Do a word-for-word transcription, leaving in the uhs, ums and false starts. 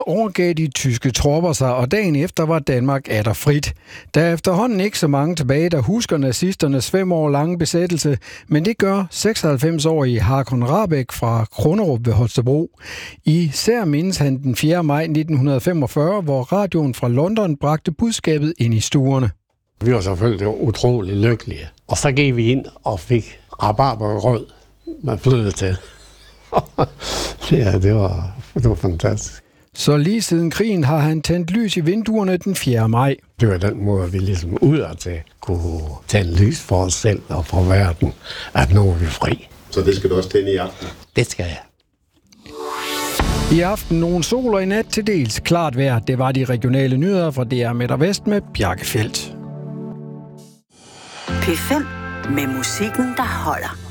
overgav de tyske tropper sig, og dagen efter var Danmark atter frit. Der er efterhånden ikke så mange tilbage, der husker nazisternes fem år lange besættelse, men det gør seksoghalvfems-årige Hakon Rahbek fra Kronerup ved Holstebro. Især mindes han den fjerde maj nitten femogfyrre, hvor radioen fra London bragte budskabet ind i stuerne. Vi var selvfølgelig utrolig lykkelige. Og så gik vi ind og fik rabarbergrød med fløde til. Ja, det var, det var fantastisk. Så lige siden krigen har han tændt lys i vinduerne den fjerde maj. Det var den måde, vi ligesom udadtil kunne tænde lys for os selv og for verden, at nu er vi fri. Så det skal du også tænde i aften? Det skal jeg. I aften nogle sol og i nat til dels klart vejr. Det var de regionale nyheder fra D R Midt og Vest med Bjarke Feldt. P fem med musikken, der holder.